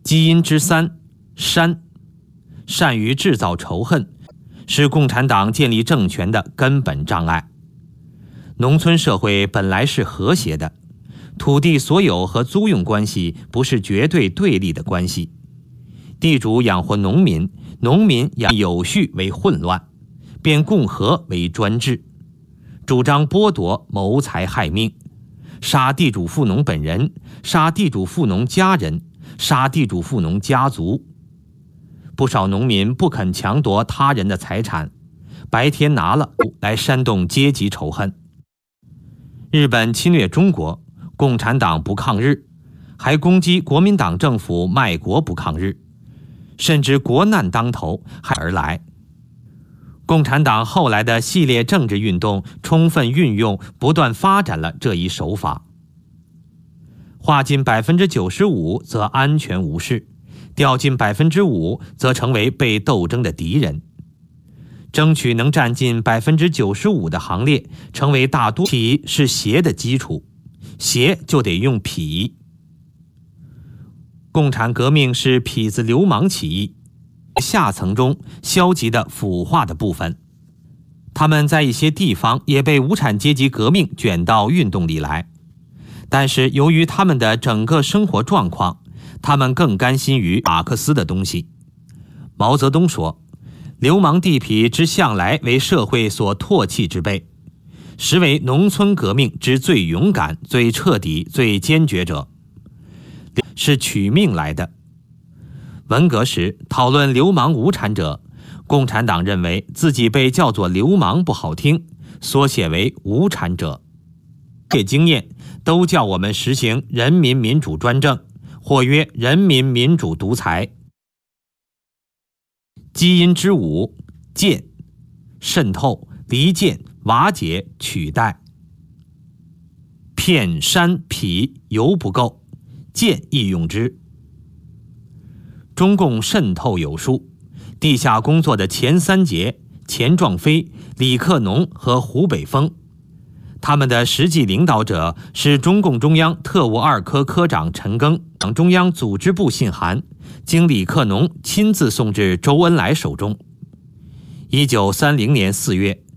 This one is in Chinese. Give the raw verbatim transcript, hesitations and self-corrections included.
基因之三，煽，善于制造仇恨，是共产党建立政权的根本障碍。农村社会本来是和谐的，土地所有和租用关系不是绝对对立的关系。地主养活农民，农民养有序为混乱，变共和为专制，主张剥夺、谋财害命，杀地主富农本人，杀地主富农家人，杀地主富农家族。不少农民不肯强夺他人的财产，白天拿了来煽动阶级仇恨。日本侵略中国，共产党不抗日，还攻击国民党政府卖国不抗日，甚至国难当头还而来。共产党后来的系列政治运动充分运用、不断发展了这一手法。划进百分之九十五则安全无事，掉进百分之五则成为被斗争的敌人。争取能占进百分之九十五的行列，成为大多痞是邪的基础，邪就得用痞。共产革命是痞子流氓起义，下层中消极的腐化的部分，他们在一些地方也被无产阶级革命卷到运动里来，但是由于他们的整个生活状况，他们更甘心于马克思的东西。毛泽东说，流氓地痞之向来为社会所唾弃之辈，实为农村革命之最勇敢、最彻底、最坚决者，是取命来的。文革时讨论流氓无产者，共产党认为自己被叫做流氓不好听，缩写为无产者。这些经验都叫我们实行人民民主专政，或曰人民民主独裁。基因之五，渐，渗透、离间、瓦解、取代。骗、煽、痞犹不够，渐亦用之。中共渗透有术，地下工作的前三杰钱壮飞、李克农和胡北峰，他们的实际领导者是中共中央特务二科科长陈赓，党中央组织部信函经李克农亲自送至周恩来手中。一九三零年四月，